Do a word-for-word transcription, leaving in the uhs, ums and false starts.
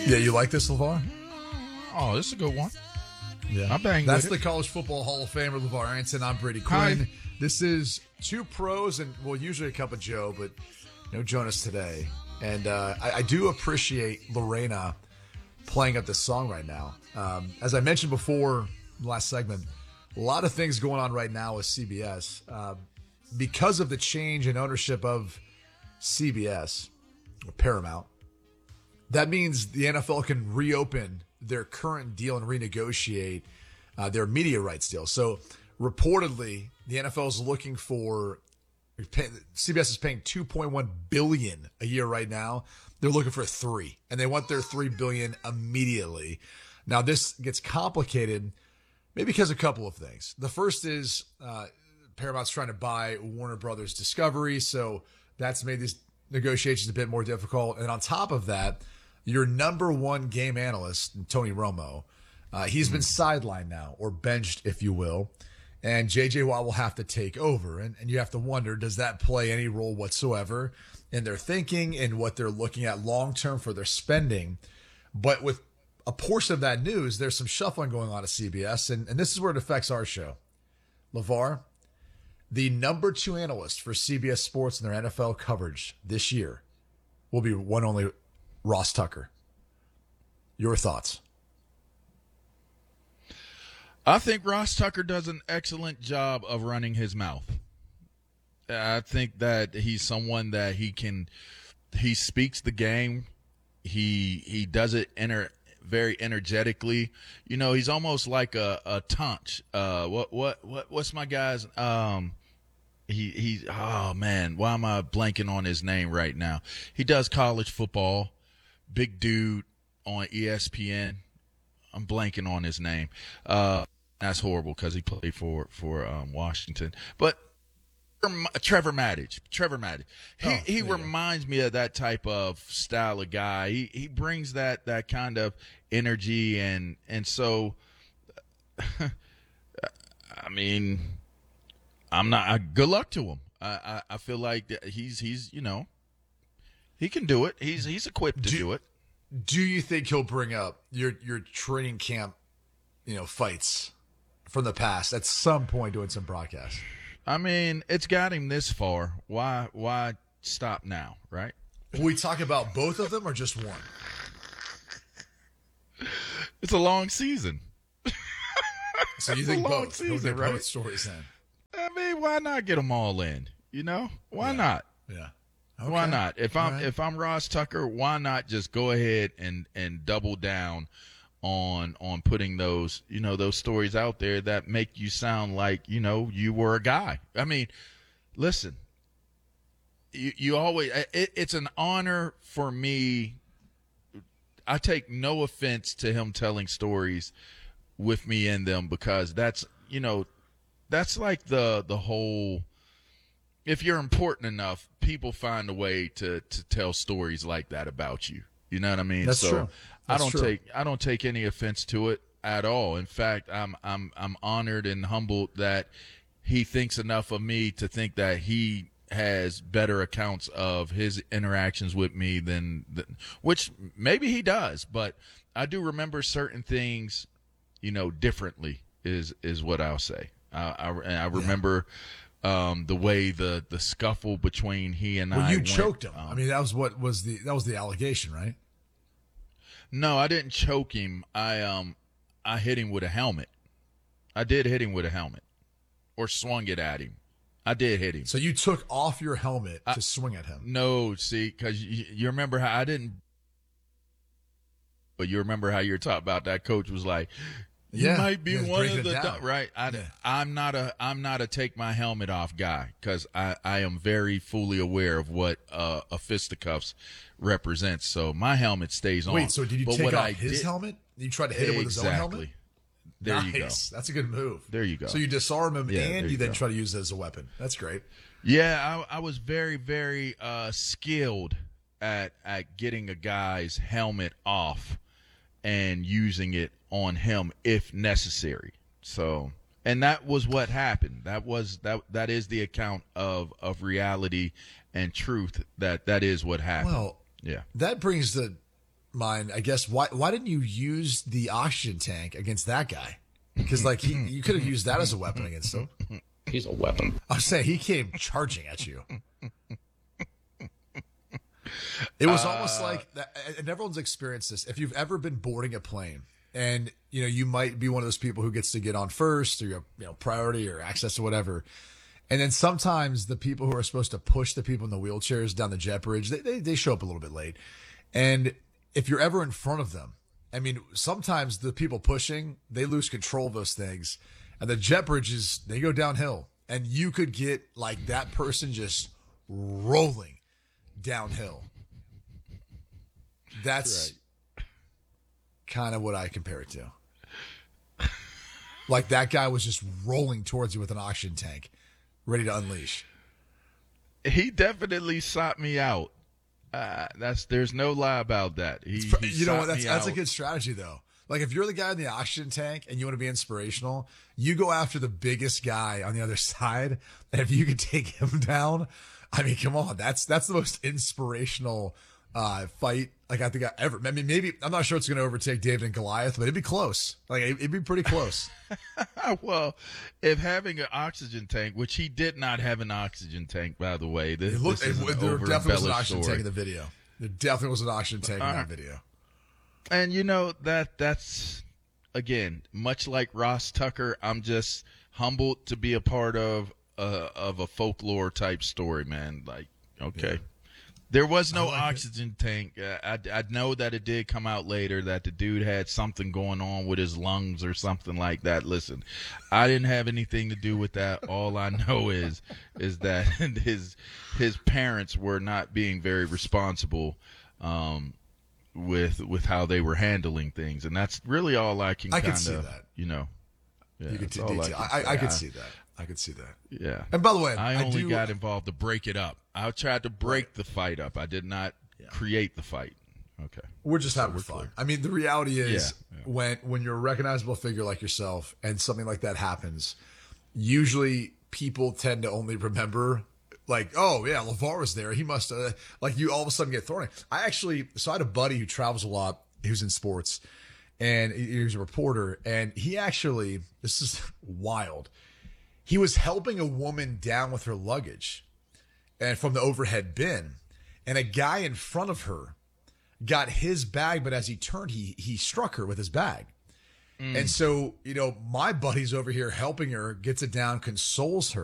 Yeah, you like this, LeVar? Oh, this is a good one. Yeah. I'm banging That's with the it. College Football Hall of Famer, LeVar Arrington. I'm Brady Quinn. Hi. This is two pros and, well, usually a cup of Joe, but no Jonas today. And uh, I, I do appreciate Lorena playing up this song right now. Um, as I mentioned before, last segment, a lot of things going on right now with C B S. Uh, because of the change in ownership of C B S, or Paramount, that means the N F L can reopen their current deal and renegotiate uh, their media rights deal. So reportedly, the N F L is looking for C B S is paying two point one billion dollars a year right now. They're looking for three, and they want their three billion dollars immediately. Now this gets complicated, maybe because of a couple of things. The first is uh, Paramount's trying to buy Warner Brothers Discovery, so that's made these negotiations a bit more difficult. And on top of that, your number one game analyst, Tony Romo, uh, he's been sidelined now, or benched, if you will. And J J Watt will have to take over. And, and you have to wonder, does that play any role whatsoever in their thinking and what they're looking at long-term for their spending? But with a portion of that news, there's some shuffling going on at C B S. And, and this is where it affects our show. LeVar, the number two analyst for C B S Sports and their N F L coverage this year will be one only Ross Tucker. Your thoughts? I think Ross Tucker does an excellent job of running his mouth. I think that he's someone that he can, he speaks the game. He he does it ener, very energetically. You know, he's almost like a, a Tunch. Uh, what what what what's my guy's? Um, he he. Oh man, why am I blanking on his name right now? He does college football. Big dude on E S P N. I'm blanking on his name. Uh, that's horrible because he played for for um, Washington. But Trevor Maddich, Trevor Maddich, he oh, he reminds me of that type of style of guy. He he brings that that kind of energy, and and so, I mean, I'm not. I, good luck to him. I, I I feel like he's he's you know, he can do it. He's he's equipped to do, do it. Do you think he'll bring up your your training camp, you know, fights from the past at some point doing some broadcasts? I mean, it's got him this far. Why why stop now, right? Will we talk about both of them or just one? It's a long season. So you think both? Season, both right? Stories then. I mean, why not get them all in? You know, why yeah. not? Yeah. Okay. Why not? If I'm right. if I'm Ross Tucker, why not just go ahead and, and double down on on putting those you know those stories out there that make you sound like you know you were a guy. I mean, listen, you you always it, it's an honor for me. I take no offense to him telling stories with me in them because that's you know that's like the the whole. If you're important enough, people find a way to, to tell stories like that about you. You know what I mean? That's so true. That's I don't true. take I don't take any offense to it at all. In fact, I'm I'm I'm honored and humbled that he thinks enough of me to think that he has better accounts of his interactions with me than, than which maybe he does, but I do remember certain things, you know, differently is is what I'll say. I I, I remember. Yeah. Um, the way the, the scuffle between he and well, I you went, choked him. Um, I mean, that was what was the that was the allegation, right? No, I didn't choke him. I um I hit him with a helmet. I did hit him with a helmet, or swung it at him. I did hit him. So you took off your helmet I, to swing at him. No, see, because you, you remember how I didn't. But you remember how you were talking about that coach was like. You yeah, might be yeah, one of the down. right. I, yeah. I'm not a I'm not a take my helmet off guy because I, I am very fully aware of what uh, a fisticuffs represents. So my helmet stays on. Wait, so did you but take what off I his did, helmet? You tried to hit him with his own helmet? Exactly. There nice. you go. That's a good move. There you go. So you disarm him yeah, and you, you then go. try to use it as a weapon. That's great. Yeah, I, I was very very uh, skilled at at getting a guy's helmet off and using it on him if necessary. So, and that was what happened. That was that that is the account of of reality and truth that that is what happened. Well, yeah. That brings the mine, I guess, why why didn't you use the oxygen tank against that guy? Because like he, you could have used that as a weapon against him. He's a weapon. I'm saying he came charging at you. It was uh, almost like that, and everyone's experienced this. If you've ever been boarding a plane, and you know you might be one of those people who gets to get on first, or you have, you know priority or access or whatever, and then sometimes the people who are supposed to push the people in the wheelchairs down the jet bridge, they they, they show up a little bit late, and if you're ever in front of them, I mean, sometimes the people pushing, they lose control of those things, and the jet bridges, they go downhill, and you could get like that person just rolling downhill. That's right. Kind of what I compare it to. Like that guy was just rolling towards you with an oxygen tank, ready to unleash. He definitely sought me out. Uh, that's there's no lie about that. He, he you know what? That's that's out. a good strategy though. Like if you're the guy in the oxygen tank and you want to be inspirational, you go after the biggest guy on the other side, and if you could take him down, I mean, come on, that's that's the most inspirational uh, fight like I think I ever. I mean, maybe I'm not sure it's going to overtake David and Goliath, but it'd be close. Like it'd be pretty close. Well, if having an oxygen tank, which he did not have an oxygen tank, by the way, this, it looked, this is it, an there definitely was an oxygen story. tank in the video. There definitely was an oxygen tank uh, in that video. And you know that that's again much like Ross Tucker. I'm just humbled to be a part of uh, of a folklore type story, man. Like, okay. Yeah. There was no like oxygen it. tank. Uh, I, I know that it did come out later that the dude had something going on with his lungs or something like that. Listen, I didn't have anything to do with that. All I know is is that his his parents were not being very responsible um, with with how they were handling things, and that's really all I can kind of you know. Yeah, you could t- I, I, I, I could see that. I could see that. Yeah. And by the way, I I only do, got involved to break it up. I tried to break right. the fight up. I did not yeah. create the fight. Okay. We're just so having we're fun. clear. I mean, the reality is yeah. Yeah. when when you're a recognizable figure like yourself and something like that happens, usually people tend to only remember like, oh yeah, LeVar was there. He must have, like you all of a sudden get thrown in. I actually, so I had a buddy who travels a lot. He was in sports and he was a reporter, and he actually, this is wild. He was helping a woman down with her luggage and from the overhead bin, and a guy in front of her got his bag, but as he turned, he he struck her with his bag. Mm. And so, you know, my buddy's over here helping her, gets it down, consoles her.